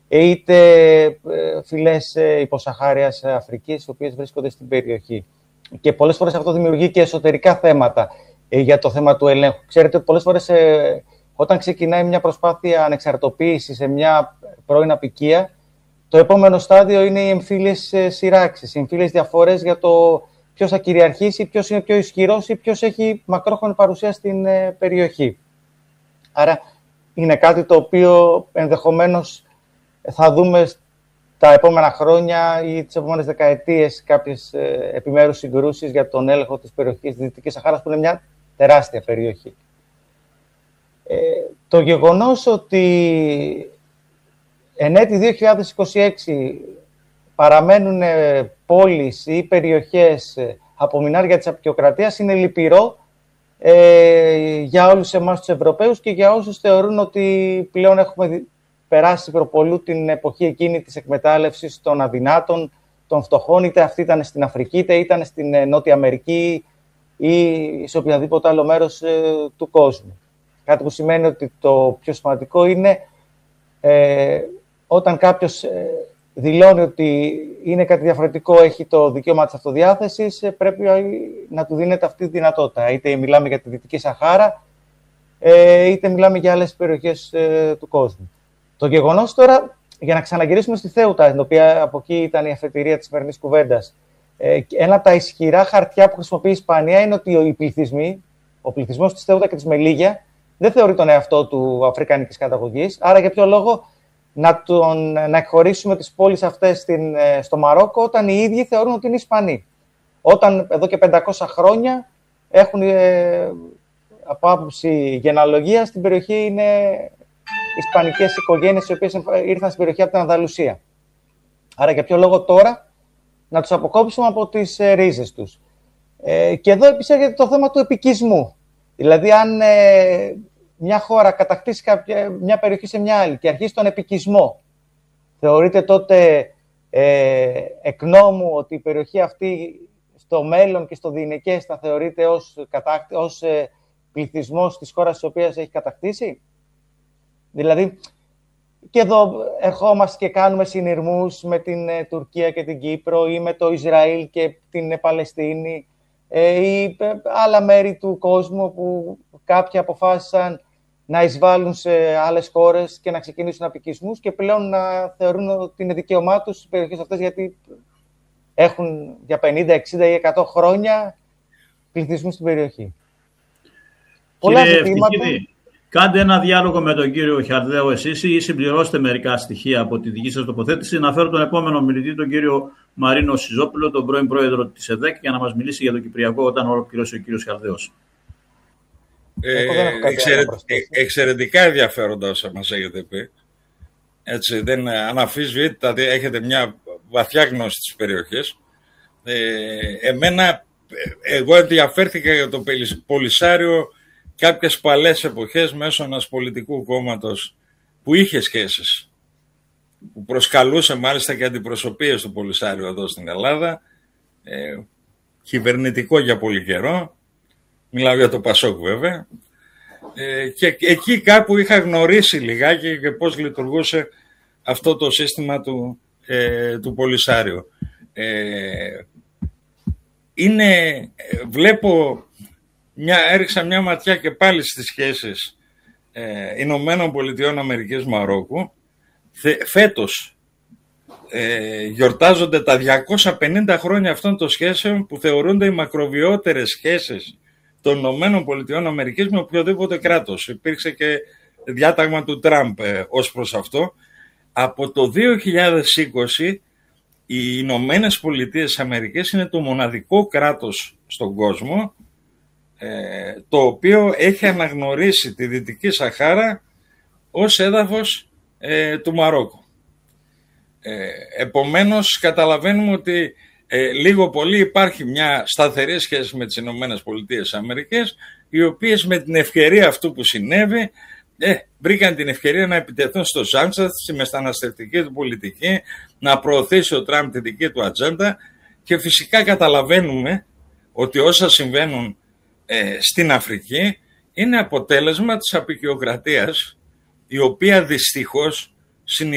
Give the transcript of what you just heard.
είτε φυλές υποσαχάριας Αφρικής, οι οποίες βρίσκονται στην περιοχή. Και πολλές φορές αυτό δημιουργεί και εσωτερικά θέματα για το θέμα του ελέγχου. Ξέρετε, πολλές φορές όταν ξεκινάει μια προσπάθεια ανεξαρτοποίησης σε μια πρώην αποικία, το επόμενο στάδιο είναι οι εμφύλιες σειράξεις, οι εμφύλιες διαφορές για το ποιος θα κυριαρχήσει, ποιος είναι πιο ισχυρός ή ποιος έχει μακρόχρονη παρουσία στην περιοχή. Άρα είναι κάτι το οποίο ενδεχομένως θα δούμε τα επόμενα χρόνια ή τις επόμενες δεκαετίες κάποιες επιμέρους συγκρούσεις για τον έλεγχο της περιοχής της Δυτικής Σαχάρας, που είναι μια τεράστια περιοχή. Το γεγονός ότι εν έτη 2026 παραμένουν πόλεις ή περιοχές από μινάρια της αποικιοκρατίας είναι λυπηρό για όλους εμάς τους Ευρωπαίους και για όσους θεωρούν ότι πλέον έχουμε περάσει προπολού την εποχή εκείνη της εκμετάλλευσης των αδυνάτων, των φτωχών, είτε αυτή ήταν στην Αφρική, είτε ήταν στην Νότια Αμερική ή σε οποιαδήποτε άλλο μέρος του κόσμου. Κάτι που σημαίνει ότι το πιο σημαντικό είναι όταν κάποιος δηλώνει ότι είναι κάτι διαφορετικό, έχει το δικαίωμα της αυτοδιάθεσης, πρέπει να του δίνεται αυτή τη δυνατότητα. Είτε μιλάμε για τη Δυτική Σαχάρα, είτε μιλάμε για άλλες περιοχές του κόσμου. Το γεγονός τώρα, για να ξαναγυρίσουμε στη Θέουτα, την οποία από εκεί ήταν η αφετηρία της σημερινής κουβέντας, ένα από τα ισχυρά χαρτιά που χρησιμοποιεί η Ισπανία είναι ότι ο πληθυσμός της Θέουτα και της Μελίγια δεν θεωρεί τον εαυτό του αφρικανικής καταγωγής. Άρα, για ποιο λόγο να εκχωρήσουμε τις πόλεις αυτές στο Μαρόκο, όταν οι ίδιοι θεωρούν ότι είναι Ισπανοί. Όταν εδώ και 500 χρόνια έχουν από άποψη γενεαλογίας στην περιοχή είναι ισπανικές οικογένειες οι οποίες ήρθαν στην περιοχή από την Ανδαλουσία. Άρα για ποιο λόγο τώρα να τους αποκόψουμε από τις ρίζες τους. Και εδώ επίσης έρχεται το θέμα του επικισμού. Δηλαδή αν μια χώρα κατακτήσει μια περιοχή σε μια άλλη και αρχίσει τον επικισμό, θεωρείται τότε εκ νόμου ότι η περιοχή αυτή στο μέλλον και στο διηνεκές θα θεωρείται ως πληθυσμός της χώρας της οποίας έχει κατακτήσει? Δηλαδή, και εδώ ερχόμαστε και κάνουμε συνειρμούς με την Τουρκία και την Κύπρο ή με το Ισραήλ και την Παλαιστίνη ή άλλα μέρη του κόσμου που κάποιοι αποφάσισαν να εισβάλλουν σε άλλες χώρες και να ξεκινήσουν απικισμούς και πλέον να θεωρούν ότι είναι δικαίωμά τους στις περιοχές αυτές γιατί έχουν για 50, 60 ή 100 χρόνια πληθυσμού στην περιοχή. Πολλά ζητήματα. Κάντε ένα διάλογο με τον κύριο Χιαρδαίο εσείς ή συμπληρώστε μερικά στοιχεία από τη δική σας τοποθέτηση. Να φέρω τον επόμενο μιλητή, τον κύριο Μαρίνο Σιζόπουλο, τον πρώην πρόεδρο της ΕΔΕΚ, για να μας μιλήσει για το Κυπριακό όταν ολοκληρώσει ο κύριος Χιαρδαίος. Εξαιρετικά ενδιαφέροντα όσα μας έχετε πει. Έτσι, δεν αναφυσβήτητα, έχετε μια βαθιά γνώση της περιοχής. Εγώ ενδιαφέρθηκα για το Πολυσάριο κάποιες παλές εποχές μέσω ενός πολιτικού κόμματος που είχε σχέσεις, που προσκαλούσε μάλιστα και αντιπροσωπείες του Πολυσάριου εδώ στην Ελλάδα, κυβερνητικό για πολύ καιρό, μιλάω για το Πασόκ βέβαια, και εκεί κάπου είχα γνωρίσει λιγάκι και πώς λειτουργούσε αυτό το σύστημα του Πολυσάριου. Βλέπω έριξα μια ματιά και πάλι στις σχέσεις Ηνωμένων Πολιτειών Αμερικής Μαρόκου. Φέτος γιορτάζονται τα 250 χρόνια αυτών των σχέσεων που θεωρούνται οι μακροβιότερες σχέσεις των Ηνωμένων Πολιτειών Αμερικής με οποιοδήποτε κράτος. Υπήρξε και διάταγμα του Τραμπ ως προς αυτό. Από το 2020 οι Ηνωμένες Πολιτείες Αμερικής είναι το μοναδικό κράτος στον κόσμο το οποίο έχει αναγνωρίσει τη Δυτική Σαχάρα ως έδαφος του Μαρόκου. Επομένως καταλαβαίνουμε ότι λίγο πολύ υπάρχει μια σταθερή σχέση με τις Ηνωμένες Πολιτείες Αμερικής, οι οποίες με την ευκαιρία αυτού που συνέβη βρήκαν την ευκαιρία να επιτεθούν στο Σάντσεθ, στη μεταναστευτική του πολιτική, να προωθήσει ο Τραμπ τη δική του ατζέντα και φυσικά καταλαβαίνουμε ότι όσα συμβαίνουν στην Αφρική είναι αποτέλεσμα της αποικιοκρατίας, η οποία δυστυχώς